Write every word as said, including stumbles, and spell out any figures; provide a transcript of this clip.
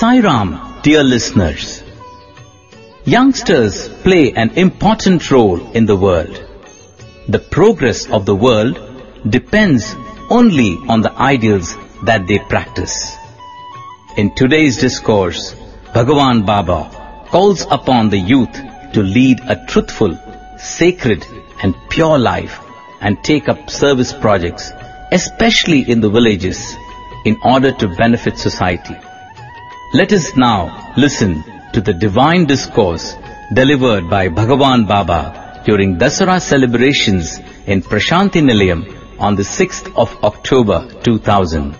Sai Ram, dear listeners. Youngsters play an important role in the world. The progress of the world depends only on the ideals that they practice. In today's discourse, Bhagavan Baba calls upon the youth to lead a truthful, sacred and pure life and take up service projects, especially in the villages, in order to benefit society. Let us now listen to the divine discourse delivered by Bhagavan Baba during Dasara celebrations in Prashanti Nilayam on the sixth of October two thousand.